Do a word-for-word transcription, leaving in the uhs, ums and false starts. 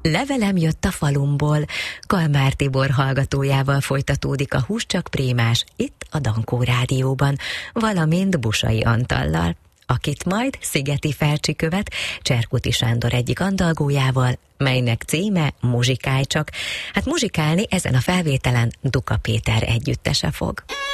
Levelem jött a falumból, Kalmár Tibor hallgatójával folytatódik a Hús csak prémás itt a Dankó Rádióban, valamint Busai Antallal, akit majd Szigeti Felcsi követ Cserkuti Sándor egyik andalgójával, melynek címe Muzsikálj csak. Hát muzsikálni ezen a felvételen Duka Péter együttese fog.